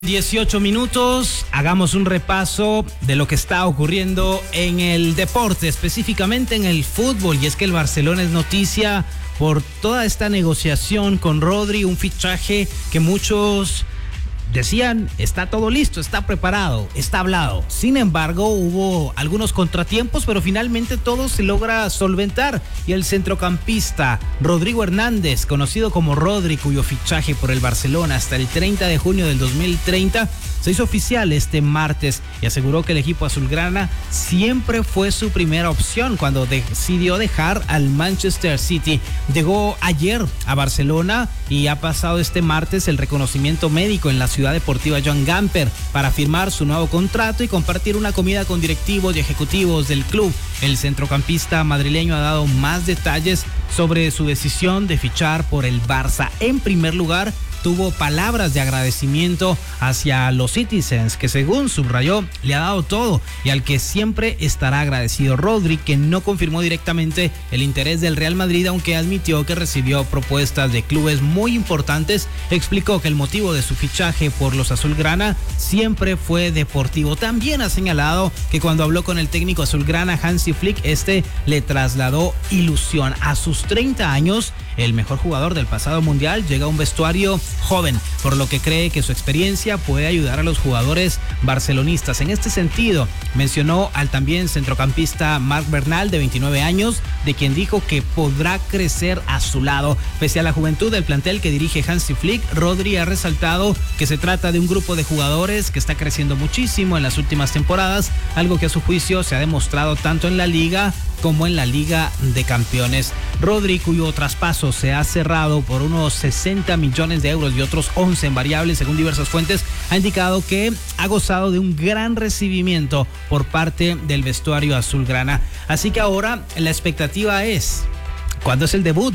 18 minutos, hagamos un repaso de lo que está ocurriendo en el deporte, específicamente en el fútbol, y es que el Barcelona es noticia por toda esta negociación con Rodri, un fichaje que muchos decían está todo listo, está preparado, está hablado. Sin embargo, hubo algunos contratiempos, pero finalmente todo se logra solventar y el centrocampista Rodrigo Hernández, conocido como Rodri, cuyo fichaje por el Barcelona hasta el 30 de junio del 2030 se hizo oficial este martes y aseguró que el equipo azulgrana siempre fue su primera opción cuando decidió dejar al Manchester City. Llegó ayer a Barcelona y ha pasado este martes el reconocimiento médico en la Ciudad Deportiva Joan Gamper para firmar su nuevo contrato y compartir una comida con directivos y ejecutivos del club. El centrocampista madrileño ha dado más detalles sobre su decisión de fichar por el Barça. En primer lugar, tuvo palabras de agradecimiento hacia los Citizens, que según subrayó, le ha dado todo y al que siempre estará agradecido. Rodri, que no confirmó directamente el interés del Real Madrid, aunque admitió que recibió propuestas de clubes muy importantes, explicó que el motivo de su fichaje por los azulgrana siempre fue deportivo. También ha señalado que cuando habló con el técnico azulgrana Hansi Flick, le trasladó ilusión. A sus 30 años, el mejor jugador del pasado mundial llega a un vestuario joven, por lo que cree que su experiencia puede ayudar a los jugadores barcelonistas. En este sentido, mencionó al también centrocampista Marc Bernal, de 29 años, de quien dijo que podrá crecer a su lado. Pese a la juventud del plantel que dirige Hansi Flick, Rodri ha resaltado que se trata de un grupo de jugadores que está creciendo muchísimo en las últimas temporadas, algo que a su juicio se ha demostrado tanto en la Liga como en la Liga de Campeones. Rodri, cuyo traspaso se ha cerrado por unos 60 millones de euros y otros 11 en variables según diversas fuentes, ha indicado que ha gozado de un gran recibimiento por parte del vestuario azulgrana. Así que ahora la expectativa es, ¿cuándo es el debut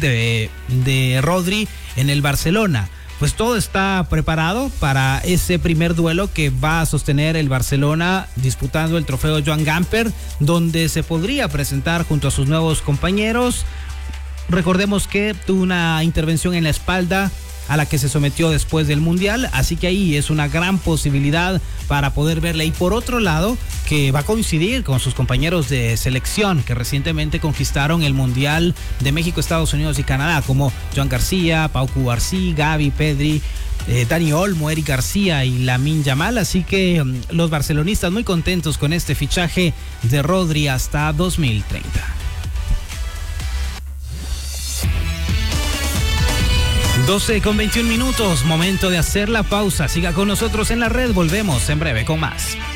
de Rodri en el Barcelona? Pues todo está preparado para ese primer duelo que va a sostener el Barcelona disputando el trofeo Joan Gamper, donde se podría presentar junto a sus nuevos compañeros. Recordemos que tuvo una intervención en la espalda a la que se sometió después del Mundial, así que ahí es una gran posibilidad para poder verle. Y por otro lado, que va a coincidir con sus compañeros de selección que recientemente conquistaron el Mundial de México, Estados Unidos y Canadá, como Joan García, Pau Cubarsí, Gavi, Pedri, Dani Olmo, Eric García y Lamine Yamal. Así que los barcelonistas muy contentos con este fichaje de Rodri hasta 2030. 12:21 minutos, momento de hacer la pausa. Siga con nosotros en la red, volvemos en breve con más.